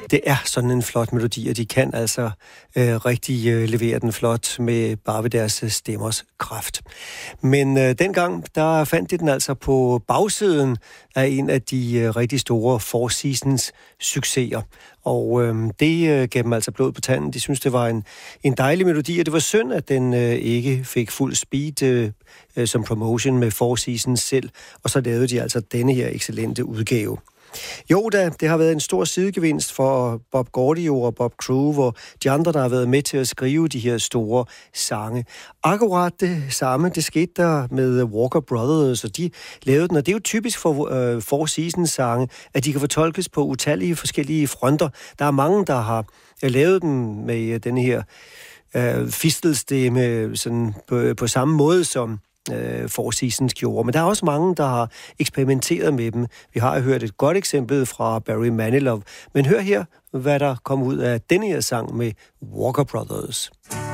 Det er sådan en flot melodi, og de kan altså rigtig levere den flot med bare ved deres stemmers kraft. Men dengang, der fandt de den altså på bagsiden af en af de rigtig store Four Seasons succeser. Og det gav dem altså blod på tanden. De synes, det var en dejlig melodi, og det var synd, at den ikke fik fuld speed som promotion med Four Seasons selv. Og så lavede de altså denne her excellente udgave. Jo da, det har været en stor sidegevinst for Bob Gaudio og Bob Crew, og de andre, der har været med til at skrive de her store sange. Akkurat det samme, det skete der med Walker Brothers, og de lavede den, og det er jo typisk for Four Seasons sange, at de kan fortolkes på utallige forskellige fronter. Der er mange, der har lavet den med den her fistelstemme sådan på samme måde som Four Seasons gjorde. Men der er også mange, der har eksperimenteret med dem. Vi har hørt et godt eksempel fra Barry Manilow. Men hør her, hvad der kom ud af denne her sang med Walker Brothers.